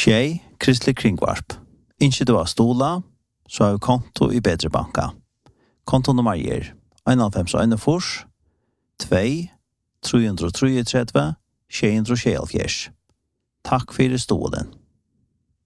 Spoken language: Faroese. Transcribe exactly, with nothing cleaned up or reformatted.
Tjej, Kristelig Kringvarp. Ikke du har stola, så har vi konto i Bedre Banka. Kontonummer er en fem en fors, to, tre tre tre, sju tre sju. Takk for stolen.